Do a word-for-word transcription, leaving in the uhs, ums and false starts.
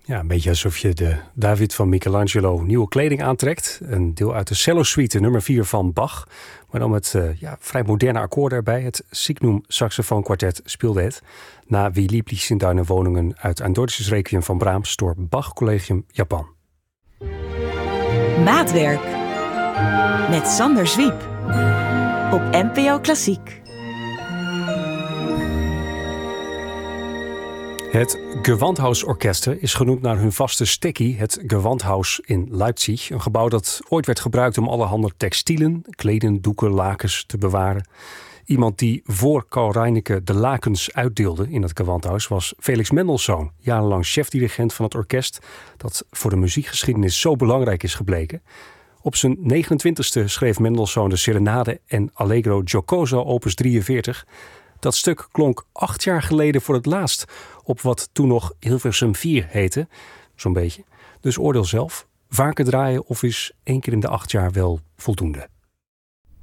Ja, een beetje alsof je de David van Michelangelo nieuwe kleding aantrekt. Een deel uit de cello suite nummer vier van Bach. Maar dan met uh, ja, vrij moderne akkoorden erbij. Het Signum Saxofoon Quartet speelde het. Na Wie lieblich sind deine Wohnungen uit Ein deutsches Requiem van Brahms door Bach Collegium Japan. Maatwerk met Sander Zwiep op N P O Klassiek. Het Gewandhausorchester is genoemd naar hun vaste stekkie, het Gewandhaus in Leipzig. Een gebouw dat ooit werd gebruikt om allerhande textielen, kleden, doeken, lakens te bewaren. Iemand die voor Karl Reinecke de lakens uitdeelde in het Gewandhaus was Felix Mendelssohn, jarenlang chefdirigent van het orkest dat voor de muziekgeschiedenis zo belangrijk is gebleken. Op zijn negenentwintigste schreef Mendelssohn de Serenade en Allegro Giocoso opus drieënveertig. Dat stuk klonk acht jaar geleden voor het laatst op wat toen nog Hilversum vier heette, zo'n beetje. Dus oordeel zelf, vaker draaien of is één keer in de acht jaar wel voldoende?